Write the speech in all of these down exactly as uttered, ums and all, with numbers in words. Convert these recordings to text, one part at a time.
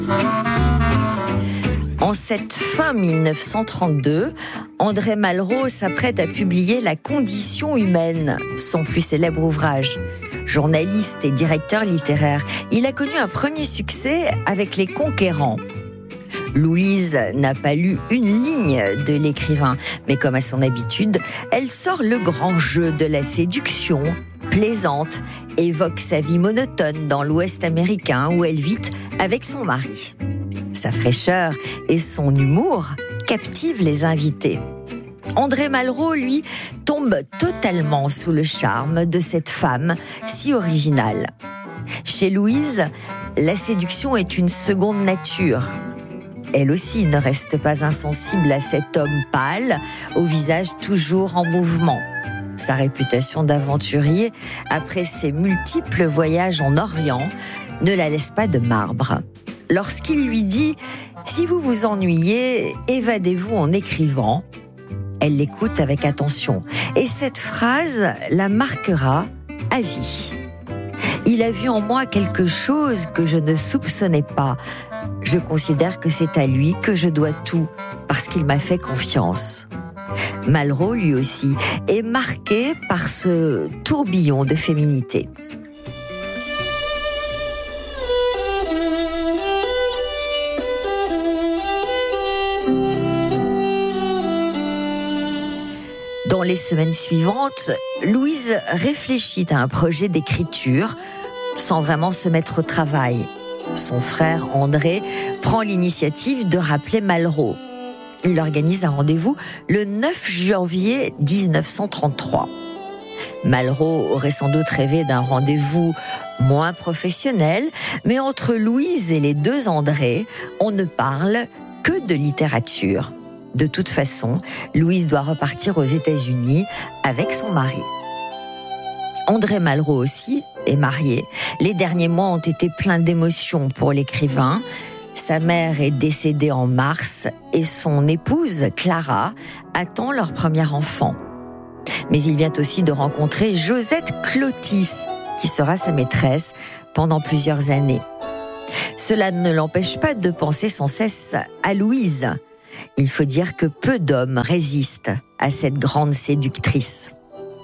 En cette fin mille neuf cent trente-deux, André Malraux s'apprête à publier La condition humaine, son plus célèbre ouvrage. Journaliste et directeur littéraire, il a connu un premier succès avec Les Conquérants. Louise n'a pas lu une ligne de l'écrivain, mais comme à son habitude, elle sort le grand jeu de la séduction, plaisante, évoque sa vie monotone dans l'Ouest américain où elle vit avec son mari. Sa fraîcheur et son humour captivent les invités. André Malraux, lui, tombe totalement sous le charme de cette femme si originale. Chez Louise, la séduction est une seconde nature. Elle aussi ne reste pas insensible à cet homme pâle, au visage toujours en mouvement. Sa réputation d'aventurier, après ses multiples voyages en Orient, ne la laisse pas de marbre. Lorsqu'il lui dit « Si vous vous ennuyez, évadez-vous en écrivant », elle l'écoute avec attention. Et cette phrase la marquera à vie. « Il a vu en moi quelque chose que je ne soupçonnais pas. Je considère que c'est à lui que je dois tout, parce qu'il m'a fait confiance. » Malraux, lui aussi, est marqué par ce tourbillon de féminité. Dans les semaines suivantes, Louise réfléchit à un projet d'écriture sans vraiment se mettre au travail. Son frère André prend l'initiative de rappeler Malraux. Il organise un rendez-vous le neuf janvier dix-neuf cent trente-trois. Malraux aurait sans doute rêvé d'un rendez-vous moins professionnel, mais entre Louise et les deux André, on ne parle que de littérature. De toute façon, Louise doit repartir aux États-Unis avec son mari. André Malraux aussi est marié. Les derniers mois ont été pleins d'émotions pour l'écrivain. Sa mère est décédée en mars et son épouse, Clara, attend leur premier enfant. Mais il vient aussi de rencontrer Josette Clotis, qui sera sa maîtresse pendant plusieurs années. Cela ne l'empêche pas de penser sans cesse à Louise. Il faut dire que peu d'hommes résistent à cette grande séductrice.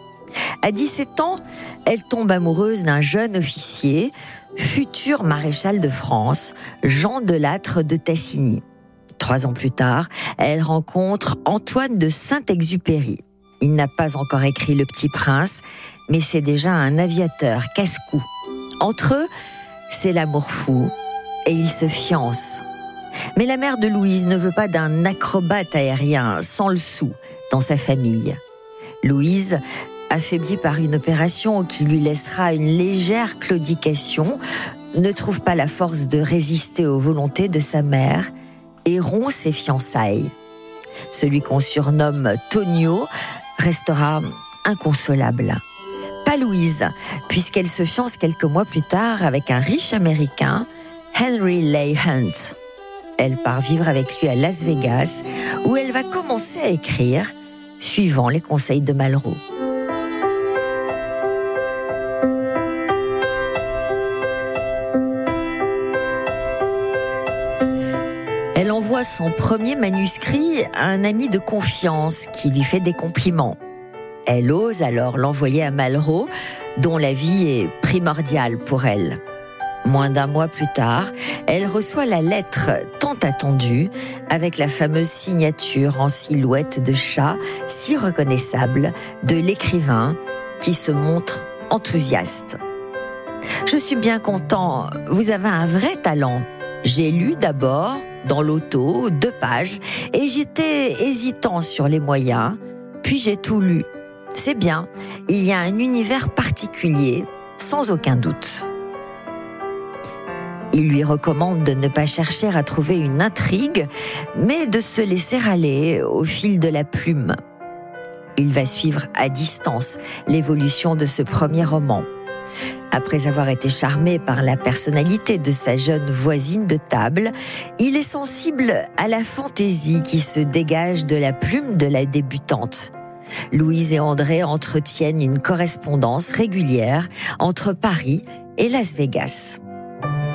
À dix-sept ans, elle tombe amoureuse d'un jeune officier, futur maréchal de France, Jean de Lattre de Tassigny. Trois ans plus tard, elle rencontre Antoine de Saint-Exupéry. Il n'a pas encore écrit Le Petit Prince, mais c'est déjà un aviateur casse-cou. Entre eux, c'est l'amour fou et ils se fiancent. Mais la mère de Louise ne veut pas d'un acrobate aérien sans le sou dans sa famille. Louise, affaiblie par une opération qui lui laissera une légère claudication, ne trouve pas la force de résister aux volontés de sa mère et rompt ses fiançailles. Celui qu'on surnomme Tonio restera inconsolable. Pas Louise, puisqu'elle se fiance quelques mois plus tard avec un riche Américain, Henry Leigh Hunt. Elle part vivre avec lui à Las Vegas, où elle va commencer à écrire, suivant les conseils de Malraux. Elle envoie son premier manuscrit à un ami de confiance qui lui fait des compliments. Elle ose alors l'envoyer à Malraux, dont la vie est primordiale pour elle. Moins d'un mois plus tard, elle reçoit la lettre tant attendue, avec la fameuse signature en silhouette de chat, si reconnaissable, de l'écrivain qui se montre enthousiaste. « Je suis bien content, vous avez un vrai talent. J'ai lu d'abord, dans l'auto, deux pages, et j'étais hésitant sur les moyens, puis j'ai tout lu. C'est bien, il y a un univers particulier, sans aucun doute. » Il lui recommande de ne pas chercher à trouver une intrigue, mais de se laisser aller au fil de la plume. Il va suivre à distance l'évolution de ce premier roman. Après avoir été charmé par la personnalité de sa jeune voisine de table, il est sensible à la fantaisie qui se dégage de la plume de la débutante. Louise et André entretiennent une correspondance régulière entre Paris et Las Vegas.